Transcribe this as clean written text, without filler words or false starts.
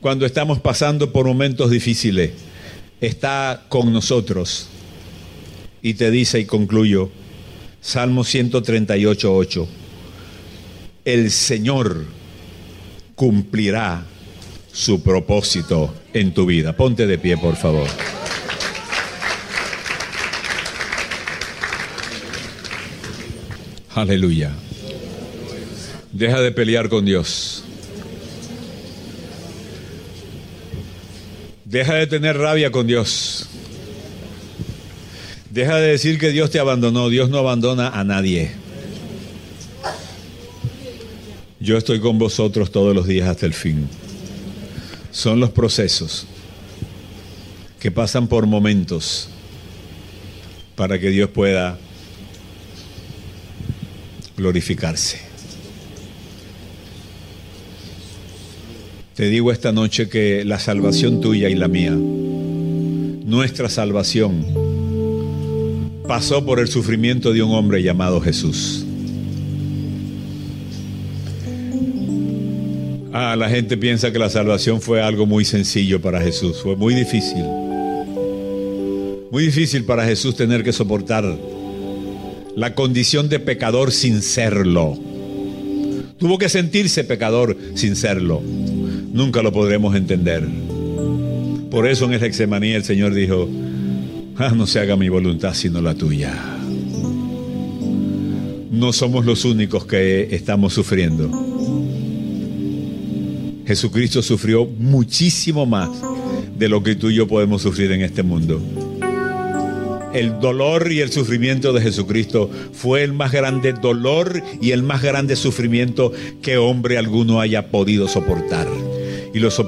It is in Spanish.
cuando estamos pasando por momentos difíciles, está con nosotros. Y te dice, y concluyo, Salmo 138:8, el Señor cumplirá su propósito en tu vida. Ponte de pie, por favor. Aleluya. Deja de pelear con Dios. Deja de tener rabia con Dios. Deja de decir que Dios te abandonó. Dios no abandona a nadie. Yo estoy con vosotros todos los días hasta el fin. Son los procesos que pasan por momentos para que Dios pueda glorificarse. Te digo esta noche que la salvación tuya y la mía, nuestra salvación, pasó por el sufrimiento de un hombre llamado Jesús. La gente piensa que la salvación fue algo muy sencillo para Jesús. Fue muy difícil. Muy difícil para Jesús tener que soportar la condición de pecador sin serlo. Tuvo que sentirse pecador sin serlo. Nunca lo podremos entender. Por eso en el Getsemaní el Señor dijo, no se haga mi voluntad sino la tuya. No somos los únicos que estamos sufriendo. Jesucristo sufrió muchísimo más de lo que tú y yo podemos sufrir en este mundo. El dolor y el sufrimiento de Jesucristo fue el más grande dolor y el más grande sufrimiento que hombre alguno haya podido soportar. Y lo